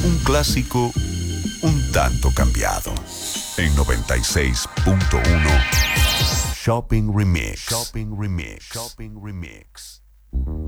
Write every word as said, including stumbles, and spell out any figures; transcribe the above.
Un clásico un tanto cambiado. En noventa y seis punto uno Shopping Remix. Shopping Remix. Shopping Remix.